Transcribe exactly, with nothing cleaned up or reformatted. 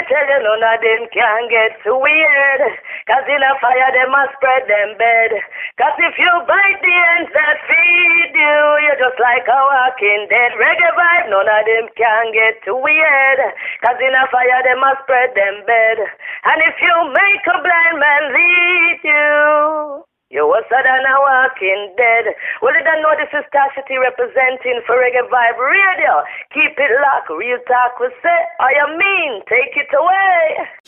tell you none of them can get too weird. Cause in a fire they must spread them bed. Cause if you bite the ends that feed you, you're just like a walking dead. Reggae vibe, none of them can get too weird. Cause in a fire they must spread them bed. And if you make a blind man lead you, you're worse than a walking dead. Well, you don't know this is Star City representing for Reggae Vibe Radio. Keep it locked, real talk we say. I mean, take it away.